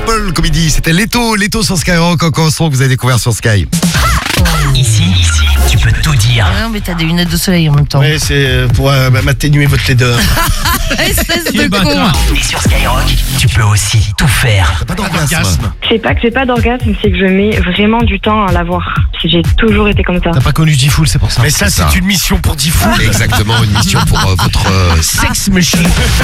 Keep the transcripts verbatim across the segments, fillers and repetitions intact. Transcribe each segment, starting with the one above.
Apple, comme il dit. C'était Leto, Leto sur Skyrock, encore un son que vous avez découvert sur Sky. Ici, ici, tu peux tout dire. Ah non, mais t'as des lunettes de soleil en même temps. Ouais, c'est pour euh, m'atténuer votre laideur. Espèce de con. Et sur Skyrock, tu peux aussi tout faire. T'as pas d'orgasme. C'est pas que j'ai pas d'orgasme, c'est que je mets vraiment du temps à l'avoir. J'ai toujours été comme ça. T'as pas connu Diffoul, c'est pour ça. Mais ça, C'est ça. c'est une mission pour Diffoul. Exactement, une mission pour euh, votre... euh, Sex machine.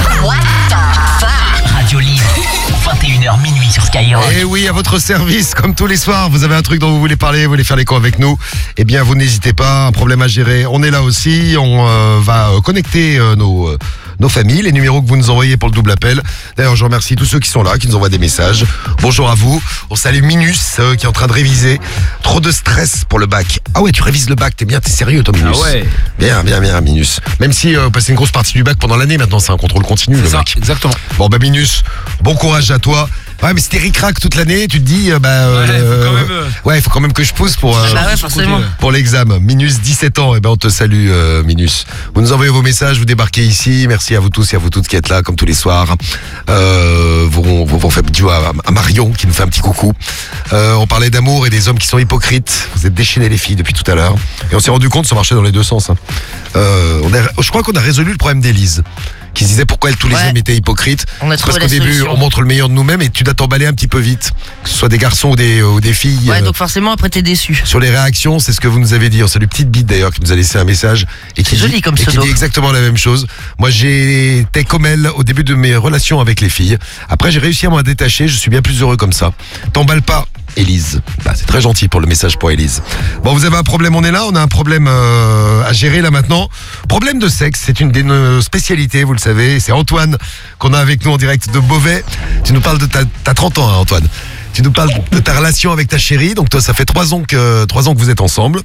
Radio Libre, vingt et une heures minuit sur Skyrock. Et oui, à votre service, comme tous les soirs, vous avez un truc dont vous voulez parler, vous voulez faire l'écho avec nous, eh bien vous n'hésitez pas, un problème à gérer, on est là aussi, on euh, va euh, connecter euh, nos, euh, nos familles, les numéros que vous nous envoyez pour le double appel. D'ailleurs, je remercie tous ceux qui sont là, qui nous envoient des messages. Bonjour à vous, on salue Minus euh, qui est en train de réviser, trop de stress pour le bac. Ah ouais, tu révises le bac, t'es bien, t'es sérieux toi Minus. Ah ouais. Bien, bien, bien Minus. Même si euh, passer une grosse partie du bac pendant l'année, maintenant c'est un contrôle continu le Ça, bac. exactement. Bon bah Minus, bon courage à toi. Ouais mais si t'es ric-rac toute l'année, tu te dis euh, bah euh, Ouais, faut quand euh, même, euh, ouais, il faut quand même que je pousse pour euh, Bah ouais, forcément. pour l'examen. Minus dix-sept ans, et ben on te salue euh, Minus. Vous nous envoyez vos messages, vous débarquez ici. Merci à vous tous et à vous toutes qui êtes là comme tous les soirs. Euh, vous, vous, vous faites du à, à Marion qui nous fait un petit coucou. Euh, on parlait d'amour et des hommes qui sont hypocrites. Vous êtes déchaînés les filles depuis tout à l'heure et on s'est rendu compte que ça marchait dans les deux sens. Hein. Euh, on a, je crois qu'on a résolu le problème d'Élise, qui se disait pourquoi elle, tous les Ouais. hommes étaient hypocrites. On a C'est parce trouvé qu'au la début, solution. on montre le meilleur de nous-mêmes et tu dois t'emballer un petit peu vite, que ce soit des garçons ou des, ou des filles. Ouais, euh, donc forcément, après, t'es déçu. sur les réactions, c'est ce que vous nous avez dit. On salue Petite Bite d'ailleurs qui nous a laissé un message et qui, C'est joli dit, comme et qui pseudo. dit exactement la même chose. Moi, j'étais comme elle au début de mes relations avec les filles. Après, j'ai réussi à m'en détacher. Je suis bien plus heureux comme ça. T'emballes pas, Élise. Bah, c'est très gentil pour le message pour Élise. Bon, vous avez un problème, on est là. On a un problème euh, à gérer là maintenant. Problème de sexe, c'est une de nos spécialités, vous le savez. C'est Antoine qu'on a avec nous en direct de Beauvais. Tu nous parles de ta, t'as trente ans, hein, Antoine. Tu nous parles de ta relation avec ta chérie. Donc toi, ça fait trois ans que trois ans que vous êtes ensemble.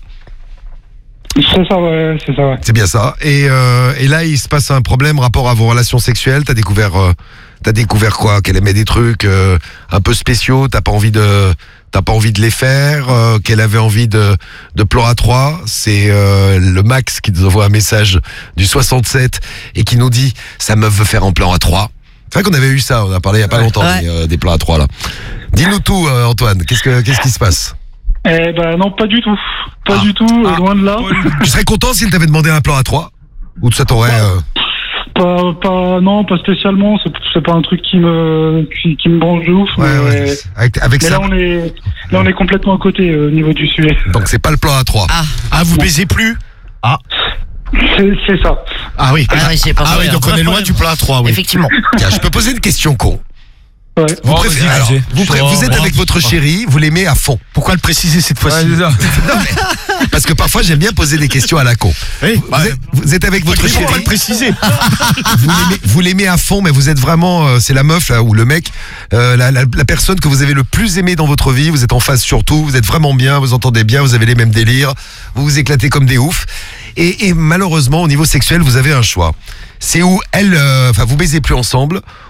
C'est ça, ouais, c'est ça, ouais. C'est bien ça. Et, euh, et là, il se passe un problème rapport à vos relations sexuelles. T'as découvert, euh, t'as découvert quoi? Qu'elle aimait des trucs euh, un peu spéciaux. T'as pas envie de, t'as pas envie de les faire. Euh, qu'elle avait envie de, de plan à trois. C'est euh, le Max qui nous envoie un message du soixante-sept et qui nous dit sa meuf veut faire en plan à trois. C'est vrai qu'on avait eu ça. On a parlé il y a pas longtemps Ouais. des, euh, des plans à trois là. Dis-nous tout, euh, Antoine. Qu'est-ce que, qu'est-ce qui se passe? Eh ben non, pas du tout. Pas Ah. du tout, euh, Ah. loin de là. Tu serais content s'il t'avait demandé un plan à trois? Ou ça t'aurait... euh, Pas, pas, non, pas spécialement. C'est, c'est pas un truc qui me, qui, qui me branche de ouf. Ouais, mais ouais. Avec, avec mais ça. là, on est, là, on est complètement à côté euh, au niveau du sujet. Donc c'est pas le plan à trois. Ah, Ah, vous baisez plus? C'est, c'est ça. Ah oui. ah oui, c'est pas Ah vrai, oui, donc hein. on est loin du plan à trois, oui. Effectivement. Tiens, je peux poser une question con. Ouais. Vous, Oh, préférez- vas-y, alors, vas-y. vous, pré- Oh, vous êtes bravo. avec votre chérie, vous l'aimez à fond. Pourquoi le préciser cette fois-ci? Parce que parfois j'aime bien poser des questions à la con. Oui, Vous, êtes, vous êtes avec votre Pourquoi chérie, le préciser? vous l'aimez, vous l'aimez à fond, mais vous êtes vraiment, euh, c'est la meuf là, ou le mec, euh, la, la, la personne que vous avez le plus aimé dans votre vie. Vous êtes en phase sur tout, vous êtes vraiment bien, vous entendez bien, vous avez les mêmes délires, vous vous éclatez comme des oufs. Et, et malheureusement, au niveau sexuel, vous avez un choix. C'est où elle, euh, enfin, vous baisez plus ensemble,